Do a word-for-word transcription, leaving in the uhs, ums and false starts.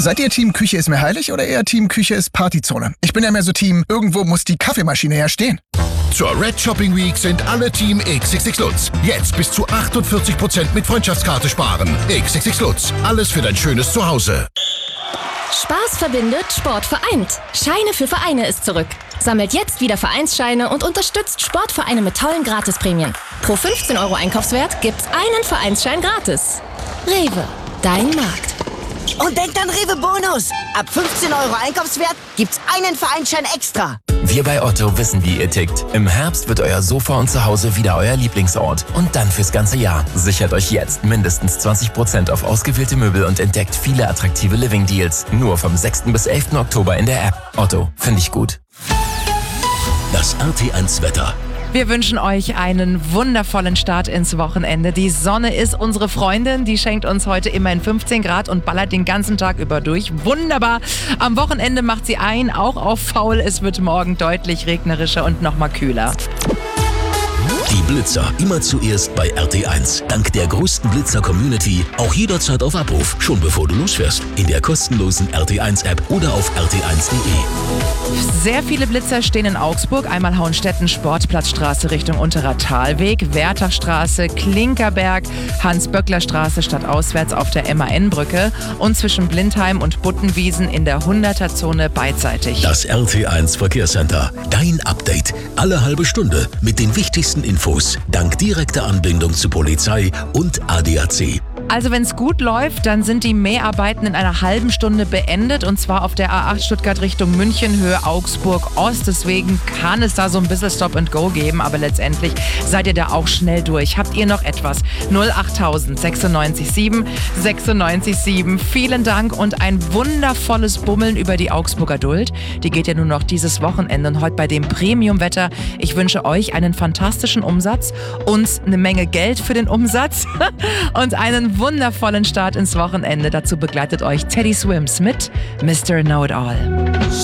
Seid ihr Team Küche ist mir heilig oder eher Team Küche ist Partyzone? Ich bin ja mehr so Team, irgendwo muss die Kaffeemaschine ja stehen. Zur Red Shopping Week sind alle Team X X X Lutz. Jetzt bis zu achtundvierzig Prozent mit Freundschaftskarte sparen. X X X Lutz. Alles für dein schönes Zuhause. Spaß verbindet, Sport vereint. Scheine für Vereine ist zurück. Sammelt jetzt wieder Vereinsscheine und unterstützt Sportvereine mit tollen Gratisprämien. Pro fünfzehn Euro Einkaufswert gibt's einen Vereinsschein gratis. Rewe, dein Markt. Und denkt an Rewe Bonus. Ab fünfzehn Euro Einkaufswert gibt's einen Vereinsschein extra. Wir bei Otto wissen, wie ihr tickt. Im Herbst wird euer Sofa und Zuhause wieder euer Lieblingsort. Und dann fürs ganze Jahr. Sichert euch jetzt mindestens zwanzig Prozent auf ausgewählte Möbel und entdeckt viele attraktive Living-Deals. Nur vom sechsten bis elften Oktober in der App. Otto, finde ich gut. Das R T eins Wetter. Wir wünschen euch einen wundervollen Start ins Wochenende. Die Sonne ist unsere Freundin, die schenkt uns heute immerhin fünfzehn Grad und ballert den ganzen Tag über durch. Wunderbar. Am Wochenende macht sie ein, auch auf faul. Es wird morgen deutlich regnerischer und nochmal kühler. Die Blitzer immer zuerst bei R T eins. Dank der größten Blitzer-Community auch jederzeit auf Abruf. Schon bevor du losfährst. In der kostenlosen R T eins App oder auf r t eins punkt d e. Sehr viele Blitzer stehen in Augsburg. Einmal Hauenstetten, Sportplatzstraße Richtung Unterer Talweg, Wertachstraße, Klinkerberg, Hans-Böckler-Straße stadtauswärts auf der M A N-Brücke und zwischen Blindheim und Buttenwiesen in der hunderter-Zone beidseitig. Das R T eins Verkehrscenter. Dein Update. Alle halbe Stunde mit den wichtigsten Infos. Dank direkter Anbindung zu Polizei und A D A C. Also wenn es gut läuft, dann sind die Mäharbeiten in einer halben Stunde beendet und zwar auf der A acht Stuttgart Richtung München, Höhe Augsburg-Ost. Deswegen kann es da so ein bisschen Stop and Go geben, aber letztendlich seid ihr da auch schnell durch. Habt ihr noch etwas? null acht tausend sechsundneunzig sieben sechsundneunzig sieben. Vielen Dank und ein wundervolles Bummeln über die Augsburger Duld. Die geht ja nur noch dieses Wochenende und heute bei dem Premium-Wetter. Ich wünsche euch einen fantastischen Umsatz, uns eine Menge Geld für den Umsatz und einen wundervollen Start ins Wochenende. Dazu begleitet euch Teddy Swims mit Mister Know-It-All.